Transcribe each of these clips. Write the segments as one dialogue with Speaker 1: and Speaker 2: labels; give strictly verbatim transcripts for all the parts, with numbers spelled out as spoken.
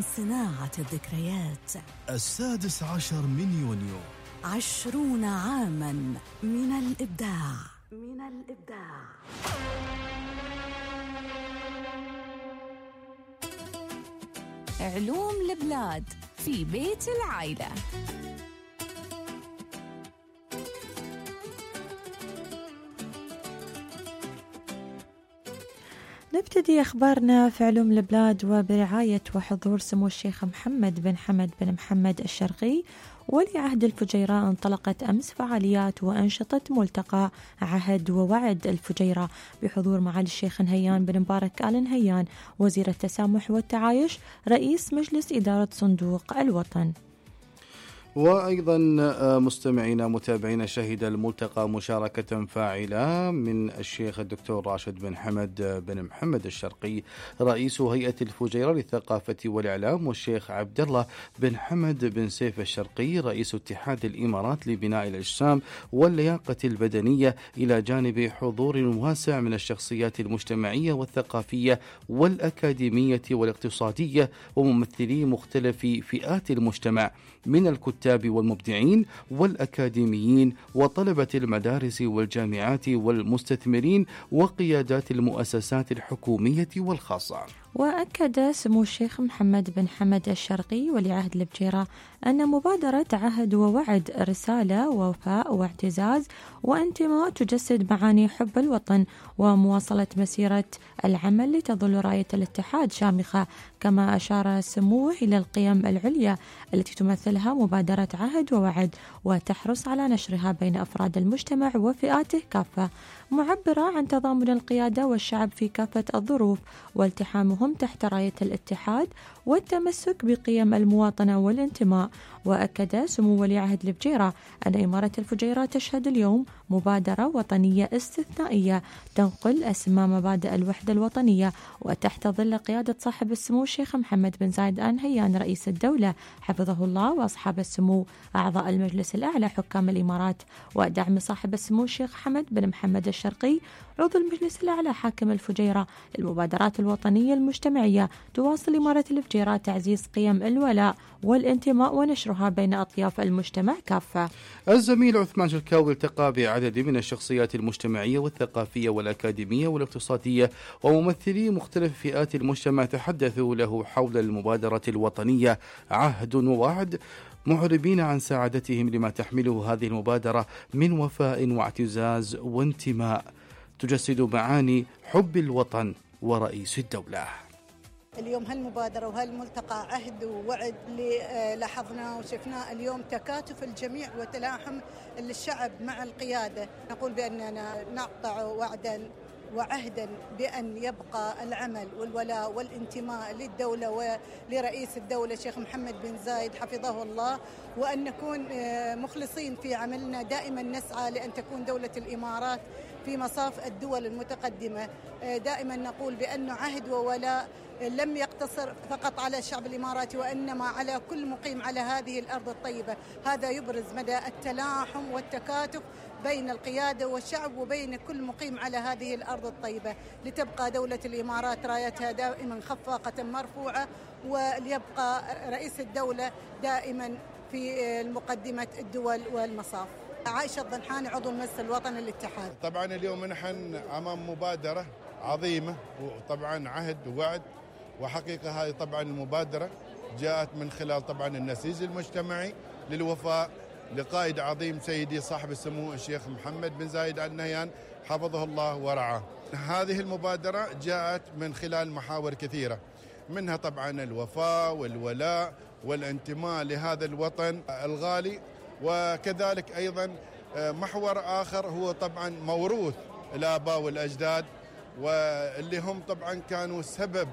Speaker 1: عن صناعة الذكريات.
Speaker 2: السادس عشر من يونيو،
Speaker 1: عشرون عاما من الإبداع من الإبداع علوم البلاد في بيت العائلة.
Speaker 3: نبتدي أخبارنا في علوم البلاد وبرعاية وحضور سمو الشيخ محمد بن حمد بن محمد الشرقي ولي عهد الفجيرة. انطلقت أمس فعاليات وأنشطة ملتقى عهد ووعد الفجيرة بحضور معالي الشيخ نهيان بن مبارك آل نهيان وزير التسامح والتعايش رئيس مجلس إدارة صندوق الوطن.
Speaker 4: وأيضا مستمعينا متابعينا، شهد الملتقى مشاركة فاعلة من الشيخ الدكتور راشد بن حمد بن محمد الشرقي رئيس هيئة الفجيرة للثقافة والإعلام، والشيخ عبد الله بن حمد بن سيف الشرقي رئيس اتحاد الإمارات لبناء الأجسام واللياقة البدنية، إلى جانب حضور واسع من الشخصيات المجتمعية والثقافية والأكاديمية والاقتصادية وممثلي مختلف فئات المجتمع من الكتاب والمبدعين والأكاديميين وطلبة المدارس والجامعات والمستثمرين وقيادات المؤسسات الحكومية والخاصة.
Speaker 3: وأكد سمو الشيخ محمد بن حمد الشرقي ولي عهد الفجيرة أن مبادرة عهد ووعد رسالة ووفاء واعتزاز وانتماء تجسد معاني حب الوطن ومواصلة مسيرة العمل لتظل راية الاتحاد شامخة. كما أشار سموه إلى القيم العليا التي تمثلها مبادرة عهد ووعد وتحرص على نشرها بين أفراد المجتمع وفئاته كافة، معبرة عن تضامن القيادة والشعب في كافة الظروف والتحامهم تحت راية الاتحاد والتمسك بقيم المواطنة والانتماء. وأكد سمو ولي عهد الفجيرة أن إمارة الفجيرة تشهد اليوم مبادرة وطنية استثنائية تنقل أسمى مبادئ الوحدة الوطنية وتحت ظل قيادة صاحب السمو الشيخ محمد بن زايد آل نهيان رئيس الدولة حفظه الله، وأصحاب السمو أعضاء المجلس الأعلى حكام الإمارات، ودعم صاحب السمو الشيخ حمد بن محمد الشرقي عضو المجلس الأعلى حاكم الفجيرة. المبادرات الوطنية المجتمعية تواصل إمارة الفجيرة تعزيز قيم الولاء والانتماء ونشرها بين أطياف المجتمع كافة.
Speaker 4: الزميل عثمان شركاوي التقى بعدد من الشخصيات المجتمعية والثقافية والأكاديمية والاقتصادية وممثلي مختلف فئات المجتمع تحدثوا له حول المبادرة الوطنية عهد ووعد، معربين عن سعادتهم لما تحمله هذه المبادرة من وفاء واعتزاز وانتماء تجسد معاني حب الوطن ورئيس الدولة.
Speaker 5: اليوم هالمبادرة وهالملتقى عهد ووعد اللي لاحظناه وشفناه اليوم تكاتف الجميع وتلاحم الشعب مع القيادة. نقول بأننا نقطع وعدا وعهدا بأن يبقى العمل والولاء والانتماء للدولة ولرئيس الدولة الشيخ محمد بن زايد حفظه الله، وأن نكون مخلصين في عملنا. دائما نسعى لأن تكون دولة الإمارات في مصاف الدول المتقدمة. دائما نقول بأن عهد وولاء لم يقتصر فقط على الشعب الإماراتي وإنما على كل مقيم على هذه الأرض الطيبة. هذا يبرز مدى التلاحم والتكاتف بين القيادة والشعب وبين كل مقيم على هذه الأرض الطيبة، لتبقى دولة الإمارات رايتها دائما خفاقة مرفوعة، وليبقى رئيس الدولة دائما في مقدمة الدول والمصاف. عائشة الضنحاني عضو المجلس الوطني للاتحاد.
Speaker 6: طبعا اليوم نحن أمام مبادرة عظيمة وطبعا عهد ووعد، وحقيقة هذه طبعا المبادرة جاءت من خلال طبعا النسيج المجتمعي للوفاء لقائد عظيم سيدي صاحب السمو الشيخ محمد بن زايد آل نهيان حفظه الله ورعاه. هذه المبادرة جاءت من خلال محاور كثيرة، منها طبعا الوفاء والولاء والانتماء لهذا الوطن الغالي، وكذلك أيضا محور آخر هو طبعا موروث الآباء والأجداد، واللي هم طبعا كانوا سبب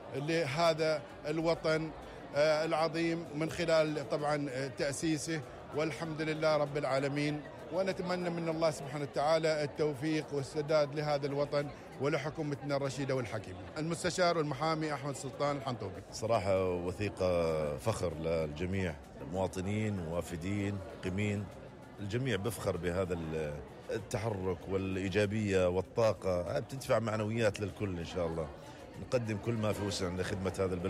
Speaker 6: لهذا الوطن العظيم من خلال طبعا تأسيسه، والحمد لله رب العالمين. ونتمنى من الله سبحانه وتعالى التوفيق والسداد لهذا الوطن ولحكومتنا الرشيدة والحكيمة. المستشار والمحامي أحمد سلطان الحنطوبي.
Speaker 7: صراحة وثيقة فخر للجميع، المواطنين وافدين قيمين، الجميع بفخر بهذا التحرك والإيجابية والطاقة، بتدفع معنويات للكل إن شاء الله. نقدم كل ما في وسعنا لخدمة هذا البلد.